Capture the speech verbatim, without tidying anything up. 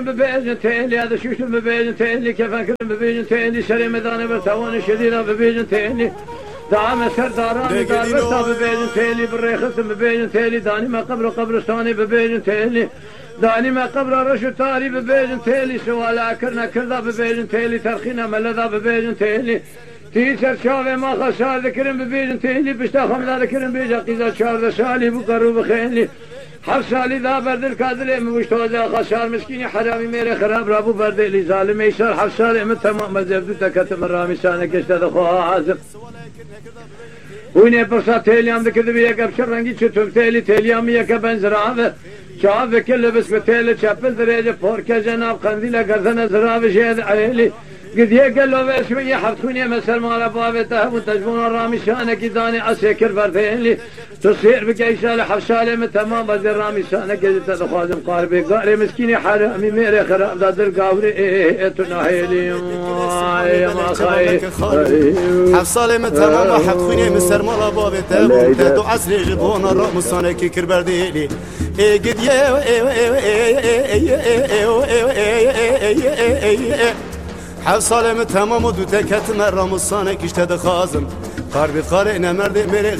ببيجن تيلي هذا شوش ببيجن تيلي كيف أكرم ببيجن تيلي سري مداني برتواني شديدة ببيجن تيلي دعم سرداراني دار برتا ببيجن تيلي بالريخص ببيجن تيلي داني ما قبر قبرستاني ببيجن تيلي داني ما قبر رشد تاري ببيجن تيلي سوالا كرنا كردا ببيجن تيلي ترخينا ملذا ببيجن تيلي تيسر شافي ما خسار ذكرن ببيجن تيلي بشتا خمدا ذكرن بيجا قيزا شار سالي بقرو بخيلي حر سالی ذا بردل کادله مشتوزه خسار مسکینی حرامی میره خراب رابو بردلی ظالم ایشار حر سالی من تمام مزبدو تکتم رامی سانه کشته دخواه عازم وینه برسا تیلیام دکده بیه کبشر رنگی چطور تیلی تیلیامی یکه بنزرابه چاوه کل بس به تیل چپل دریجه پورکه جناب قندیل گردن زرابه شید عیلی قد يقلوا باسمي حفتوني مثل ما ربابته وتجبون الرامي شانك داني عسكر بردين تصير بقيسال حفصالي من تمام بدر رامي شانك قد تدخل قاربي قاري مسكيني حرامي ميري خراب دادر قاوري ايه تناهيلي يا ما خايف حفصالي من تمام حفتوني مثل ما ربابته وتدو عسلي جبون الرامي شانك كربرديلي ايه قد يا حصل تمام دو تکت مرا مصانه کشته دخازم قربی قاره نمرد میره